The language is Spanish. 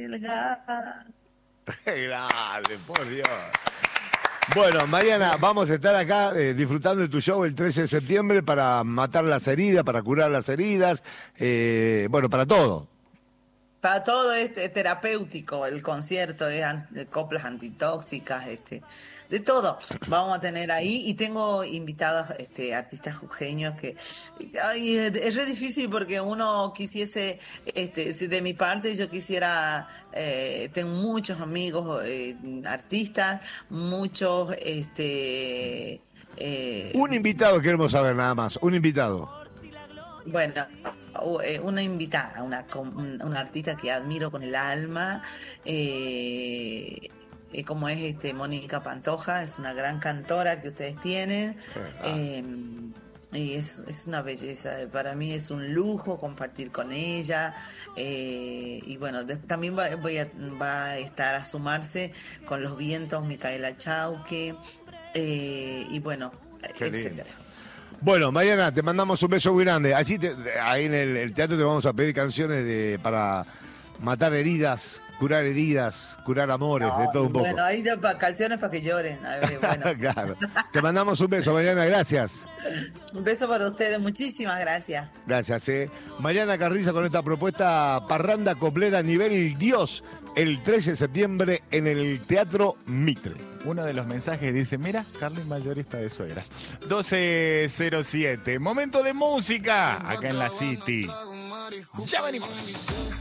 el gato. Grande, por Dios. Bueno, Mariana, vamos a estar acá disfrutando de tu show el 13 de septiembre para matar las heridas, para curar las heridas, bueno, para todo. Para todo es terapéutico el concierto, de coplas antitóxicas, de todo. Vamos a tener ahí y tengo invitados artistas jujeños que ay, es re difícil porque uno quisiese, si de mi parte yo quisiera, tengo muchos amigos artistas, muchos, Un invitado queremos saber nada más, un invitado. bueno, una invitada, una artista que admiro con el alma, como es Mónica Pantoja, es una gran cantora que ustedes tienen. eh, y es una belleza, para mí es un lujo compartir con ella. Y bueno, también va a estar a sumarse con los vientos Micaela Chauque, y bueno, Qué lindo. etcétera. Bueno, Mariana, te mandamos un beso muy grande. Ahí en el teatro te vamos a pedir canciones para matar heridas, curar amores, de todo un poco. Bueno, ahí ya canciones para que lloren. A ver, bueno. Claro. Te mandamos un beso, Mariana, gracias. Un beso para ustedes, muchísimas gracias. Gracias, Mariana Carriza con esta propuesta Parranda Coplera Nivel Dios, el 13 de septiembre en el Teatro Mitre. Uno de los mensajes dice, mira, Carlin mayorista de suegras. 12:07, momento de música, acá en la City. Ya venimos.